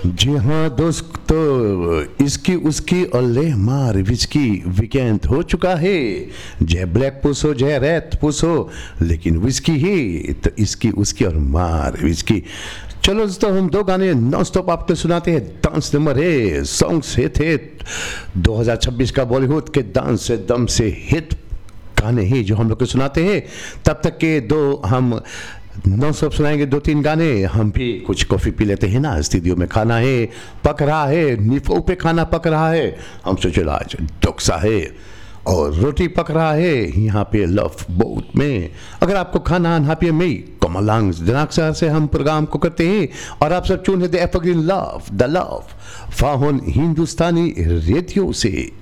जी हाँ दोस्तों, इसकी उसकी और ले मार विस्की वीकेंड हो चुका है। जय ब्लैक पुस हो जय रेड पुस हो, लेकिन विस्की ही तो इसकी उसकी और मार विस्की। चलो दोस्तों, हम दो गाने नॉन स्टॉप आपको सुनाते हैं। डांस नंबर है, सॉन्ग्स हिट है 2026 का बॉलीवुड के डांस से दम से हिट गाने हैं जो हम लोग को सुनाते हैं। तब तक के दो हम नौ सब सुनाएंगे, दो तीन गाने। हम भी कुछ कॉफ़ी पी लेते हैं ना, स्टूडियो में खाना है पक रहा है, निफो पे खाना पक रहा है। हम सोचे आज डोक्सा है और रोटी पक रहा है यहाँ पे लव बोट में। अगर आपको खाना यहाँ पे में कमलांग दिनाक्षर से हम प्रोग्राम को करते हैं और आप सब चुन the evergreen love the love फाहुन Hindustani radio से।